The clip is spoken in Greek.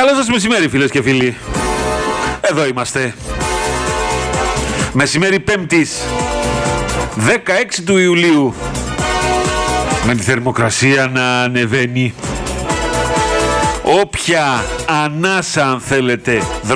Καλό σας μεσημέρι, φίλες και φίλοι. Εδώ είμαστε. Μεσημέρι Πέμπτης, 16 του Ιουλίου. Με τη θερμοκρασία να ανεβαίνει. Όποια ανάσα, αν θέλετε,